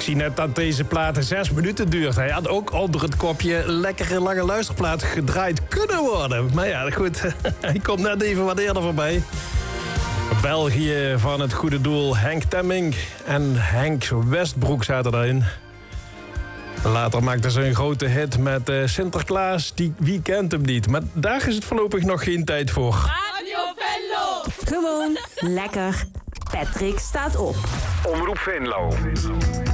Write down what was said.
zie net dat deze plaat 6 minuten duurt. Hij had ook onder het kopje lekkere lange luisterplaat gedraaid kunnen worden. Maar ja, goed, hij komt net even wat eerder voorbij. België van het goede doel, Henk Temming en Henk Westbroek zaten daarin. Later maakte ze een grote hit met Sinterklaas, wie kent hem niet. Maar daar is het voorlopig nog geen tijd voor. Radio Venlo! Gewoon lekker. Patrick staat op. Omroep Venlo.